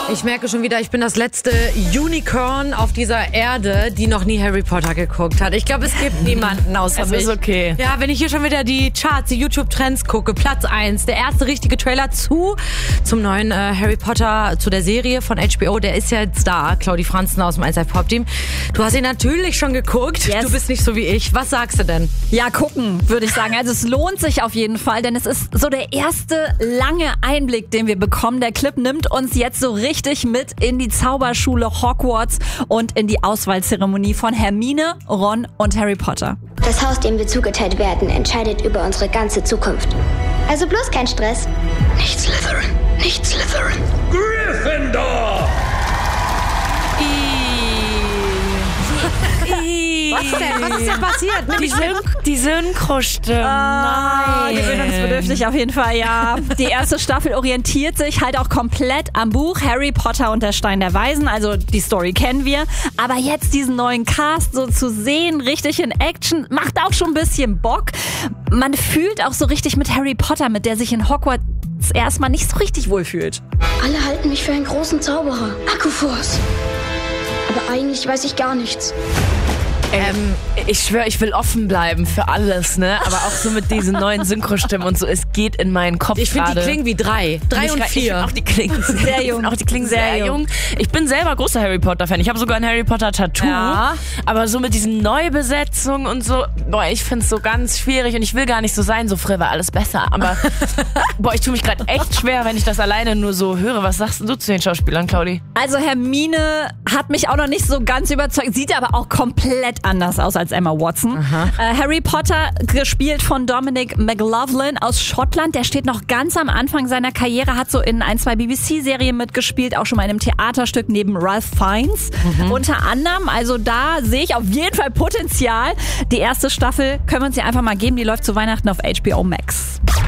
Ich merke schon wieder, ich bin das letzte Unicorn auf dieser Erde, die noch nie Harry Potter geguckt hat. Ich glaube, es gibt niemanden außer mich. Das ist okay. Ja, wenn ich hier schon wieder die Charts, die YouTube-Trends gucke, Platz 1, der erste richtige Trailer zum neuen Harry Potter, zu der Serie von HBO, der ist ja jetzt da, Claudi Franzen aus dem 1 Pop Team. Du hast ihn natürlich schon geguckt, Yes. Du bist nicht so wie ich. Was sagst du denn? Ja, gucken, würde ich sagen. Also es lohnt sich auf jeden Fall, denn es ist so der erste lange Einblick, den wir bekommen. Der Clip nimmt uns jetzt so richtig mit in die Zauberschule Hogwarts und in die Auswahlzeremonie von Hermine, Ron und Harry Potter. Das Haus, dem wir zugeteilt werden, entscheidet über unsere ganze Zukunft. Also bloß kein Stress. Nicht Slytherin, nicht Slytherin. Gryffindor! Was denn? Was ist denn passiert? Die Synchro-Stimme. Nein. Gewöhnungsbedürftig auf jeden Fall, ja. Die erste Staffel orientiert sich halt auch komplett am Buch Harry Potter und der Stein der Weisen. Also die Story kennen wir. Aber jetzt diesen neuen Cast so zu sehen, richtig in Action, macht auch schon ein bisschen Bock. Man fühlt auch so richtig mit Harry Potter, mit der sich in Hogwarts erstmal nicht so richtig wohlfühlt. Alle halten mich für einen großen Zauberer. Akkuforce. Aber eigentlich weiß ich gar nichts. Ich schwöre, ich will offen bleiben für alles, ne? Aber auch so mit diesen neuen Synchrostimmen und so, es geht in meinen Kopf Ich finde, die gerade. klingen wie 3 und 4. Ich finde auch die klingen sehr jung. Auch die klingen sehr jung. Ich bin selber großer Harry Potter Fan. Ich habe sogar ein Harry Potter Tattoo. Ja. Aber so mit diesen Neubesetzungen und so, boah, ich finde es so ganz schwierig und ich will gar nicht so sein, so früher war alles besser. Aber boah, ich tue mich gerade echt schwer, wenn ich das alleine nur so höre. Was sagst du zu den Schauspielern, Claudi? Also Hermine hat mich auch noch nicht so ganz überzeugt, sieht aber auch komplett anders aus als Emma Watson. Harry Potter, gespielt von Dominic McLaughlin aus Schottland, der steht noch ganz am Anfang seiner Karriere, hat so in 1, 2 BBC-Serien mitgespielt, auch schon mal in einem Theaterstück neben Ralph Fiennes. Unter anderem, also da sehe ich auf jeden Fall Potenzial. Die erste Staffel können wir uns ja einfach mal geben, die läuft zu Weihnachten auf HBO Max.